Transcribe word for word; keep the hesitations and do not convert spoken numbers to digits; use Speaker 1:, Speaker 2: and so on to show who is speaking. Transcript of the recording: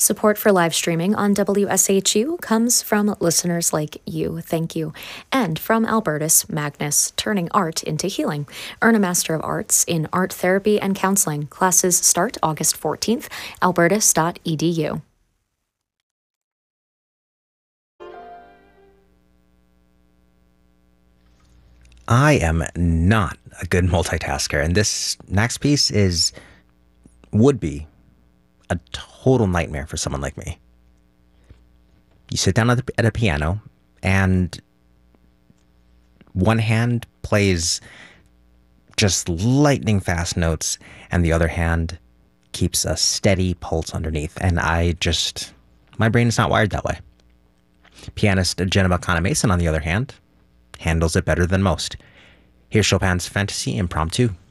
Speaker 1: Support for live streaming on W S H U comes from listeners like you. Thank you. And from Albertus Magnus, turning art into healing. Earn a Master of Arts in Art Therapy and Counseling. Classes start August fourteenth, albertus dot e d u.
Speaker 2: I am not a good multitasker, and this next piece is would be a total nightmare for someone like me. You sit down at, the, at a piano, and one hand plays just lightning fast notes, and the other hand keeps a steady pulse underneath. And I just, my brain is not wired that way. Pianist Jenna Mason, on the other hand, handles it better than most. Here's Chopin's Fantasy Impromptu.